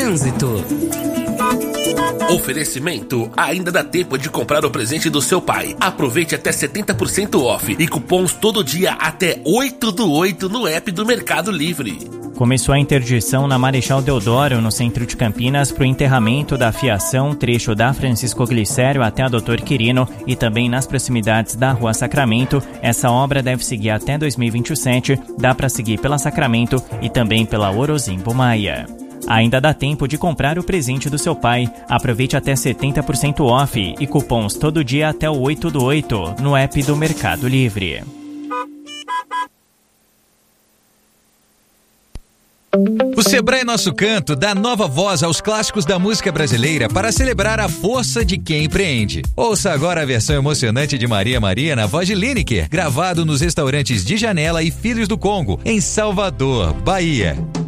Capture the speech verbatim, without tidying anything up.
Trânsito. Oferecimento: ainda dá tempo de comprar o presente do seu pai. Aproveite até setenta por cento off e cupons todo dia até oito do oito no app do Mercado Livre. Começou a interdição na Marechal Deodoro, no centro de Campinas, para o enterramento da fiação, trecho da Francisco Glicério até a doutor Quirino e também nas proximidades da Rua Sacramento. Essa obra deve seguir até dois mil e vinte e sete, dá para seguir pela Sacramento e também pela Orozimbo Maia. Ainda dá tempo de comprar o presente do seu pai. Aproveite até setenta por cento off e cupons todo dia até o oito do oito no app do Mercado Livre. O Sebrae Nosso Canto dá nova voz aos clássicos da música brasileira para celebrar a força de quem empreende. Ouça agora a versão emocionante de Maria Maria na voz de Lineker, gravado nos restaurantes de Janela e Filhos do Congo, em Salvador, Bahia.